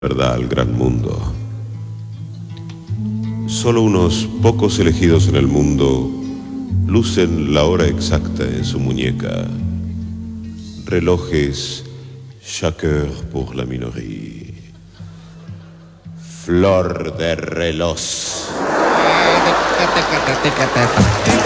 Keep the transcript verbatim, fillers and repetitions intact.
verdad al gran mundo. Solo unos pocos elegidos en el mundo lucen la hora exacta en su muñeca. Relojes chaque heure pour la minoría. Flor de reloj.